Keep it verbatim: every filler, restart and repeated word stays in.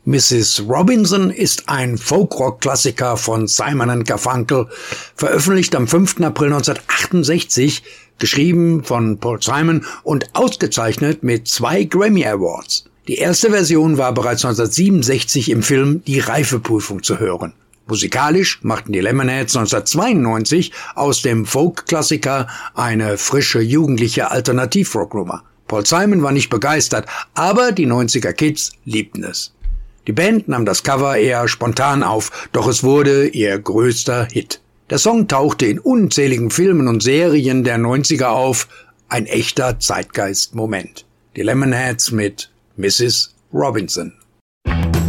Missus Robinson ist ein Folk-Rock-Klassiker von Simon and Garfunkel, veröffentlicht am fünften April neunzehnhundertachtundsechzig, geschrieben von Paul Simon und ausgezeichnet mit zwei Grammy Awards. Die erste Version war bereits neunzehnhundertsiebenundsechzig im Film Die Reifeprüfung zu hören. Musikalisch machten die Lemonheads neunzehnhundertzweiundneunzig aus dem Folk-Klassiker eine frische jugendliche Alternativ-Rocknummer. Paul Simon war nicht begeistert, aber die neunziger Kids liebten es. Die Band nahm das Cover eher spontan auf, doch es wurde ihr größter Hit. Der Song tauchte in unzähligen Filmen und Serien der neunziger auf, ein echter Zeitgeist-Moment. Die Lemonheads mit Missus Robinson.